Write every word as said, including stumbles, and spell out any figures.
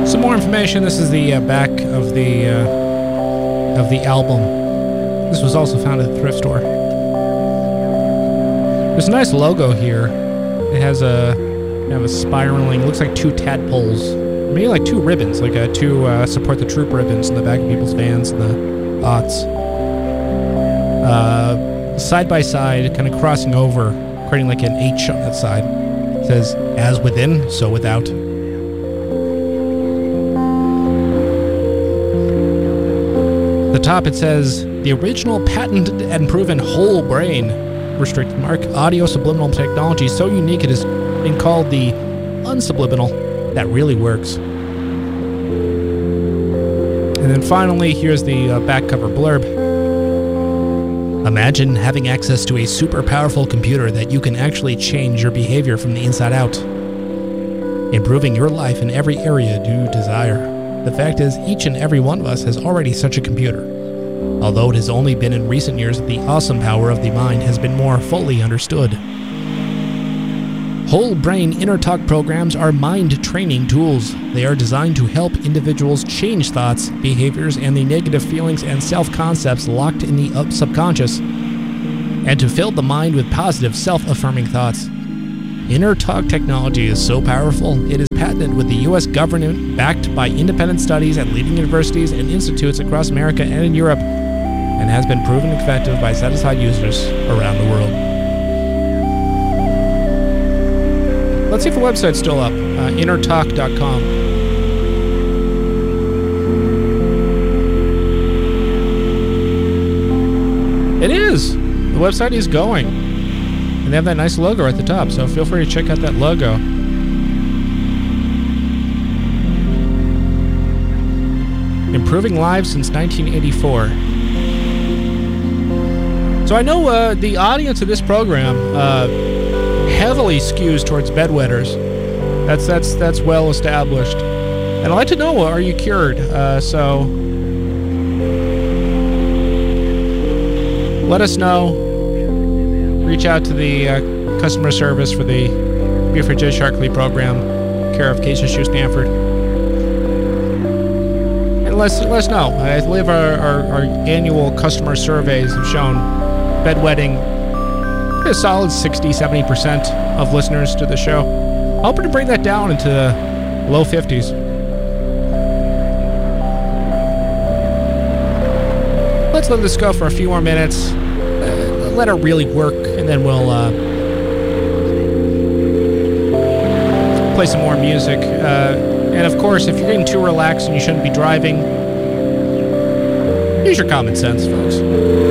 Some more information. This is the uh, back of the uh, of the album. This was also found at the thrift store. There's a nice logo here. It has a you have a spiraling. Looks like two tadpoles, maybe like two ribbons, like uh, two uh, support the troop ribbons in the back of people's vans and the aughts. Uh, side by side, kind of crossing over, creating like an H on that side. It says, "As within, so without." The top, it says, "The original patented and proven whole brain restricted mark audio subliminal technology so unique it has been called the unsubliminal that really works." And then finally, here's the uh, back cover blurb. "Imagine having access to a super powerful computer that you can actually change your behavior from the inside out, improving your life in every area you desire. The fact is, each and every one of us has already such a computer, although it has only been in recent years that the awesome power of the mind has been more fully understood. Whole brain inner talk programs are mind training tools. They are designed to help individuals change thoughts, behaviors, and the negative feelings and self-concepts locked in the subconscious, and to fill the mind with positive self-affirming thoughts. Inner talk technology is so powerful, it is patented with the U S government, backed by independent studies at leading universities and institutes across America and in Europe, and has been proven effective by satisfied users around the world." Let's see if the website's still up. Uh, inner talk dot com. It is! The website is going. And they have that nice logo at the top, so feel free to check out that logo. Improving lives since nineteen eighty-four. So I know uh, the audience of this program uh, heavily skews towards bedwetters. That's that's that's well established. And I'd like to know, are you cured? Uh, so let us know. Reach out to the uh, customer service for the Buford J. Sharkley program, care of Keisha Shoe Stanford. And let us, let us know. I believe our, our, our annual customer surveys have shown bedwetting a solid sixty to seventy percent of listeners to the show. Hoping to bring that down into the low fifties. Let's let this go for a few more minutes. Uh, let it really work, and then we'll uh, play some more music. Uh, and of course, if you're getting too relaxed and you shouldn't be driving, use your common sense, folks.